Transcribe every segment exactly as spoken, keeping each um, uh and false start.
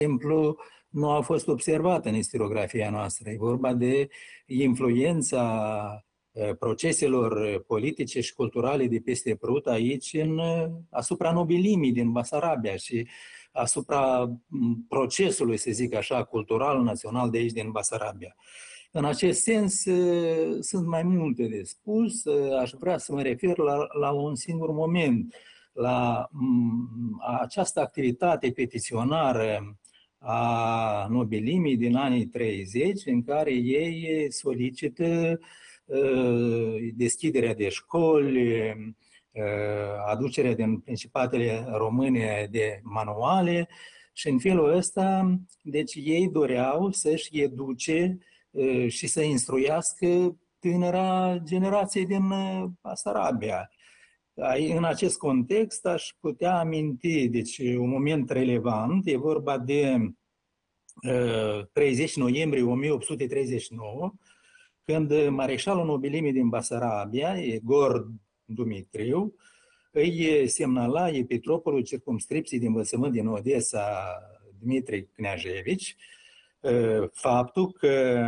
exemplu, nu a fost observată în istoriografia noastră. E vorba de influența proceselor politice și culturale de peste Prut aici în, asupra nobilimii din Basarabia și asupra procesului, să zic așa, cultural, național de aici din Basarabia. În acest sens, sunt mai multe de spus. Aș vrea să mă refer la, la un singur moment, la această activitate petiționară a nobilimii din anii treizeci, în care ei solicită deschiderea de școli, aducerea din Principatele Române de manuale și în felul ăsta, deci ei doreau să-și educe și să instruiască tânăra generație din Basarabia. În acest context aș putea aminti, deci un moment relevant, e vorba de treizeci noiembrie o mie opt sute treizeci și nouă, când mareșalul nobilimii din Basarabia, Egor Dumitriu, îi semnala episcopului circumscripției de învățământ din Odessa, Dmitri Kneajevici, faptul că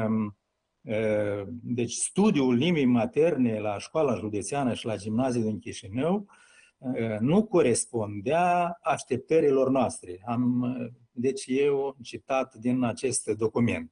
deci studiul limbii materne la școala județeană și la gimnaziul din Chișinău nu corespundea așteptărilor noastre. Am, deci eu citat din acest document.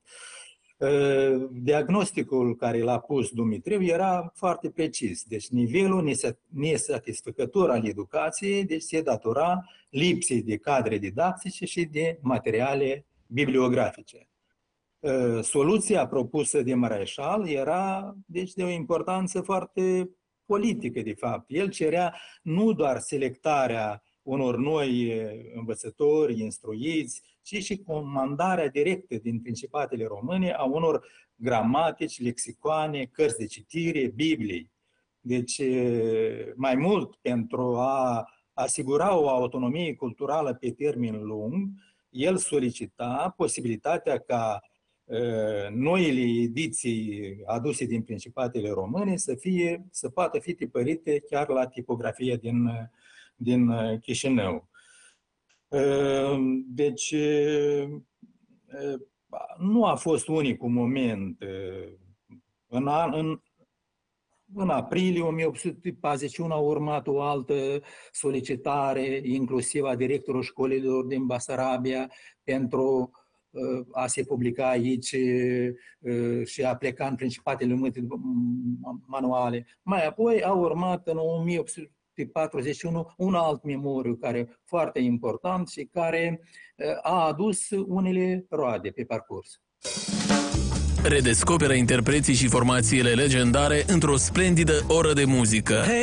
Diagnosticul care l-a pus Dumitriu era foarte precis. Deci nivelul nesatisfăcător al educației deci se datora lipsei de cadre didactice și de materiale bibliografice. Soluția propusă de mareșal era deci de o importanță foarte politică, de fapt. El cerea nu doar selectarea unor noi învățători instruiți, ci și comandarea directă din Principatele Române a unor gramatici, lexicoane, cărți de citire, Biblii. Deci, mai mult, pentru a asigura o autonomie culturală pe termen lung, el solicita posibilitatea ca noile ediții aduse din Principatele Române să, fie, să poată fi tipărite chiar la tipografia din, din Chișinău. Deci, nu a fost unicul moment. În, în, în aprilie o mie opt sute patruzeci și unu a urmat o altă solicitare, inclusiv a directorului școlilor din Basarabia, pentru a se publica aici și a pleca în Principatele Române manuale. Mai apoi a urmat în o mie opt sute patruzeci și unu un alt memoriu care foarte important și care a adus unele roade pe parcurs. Redescoperă interpreții și formațiile legendare într-o splendidă oră de muzică.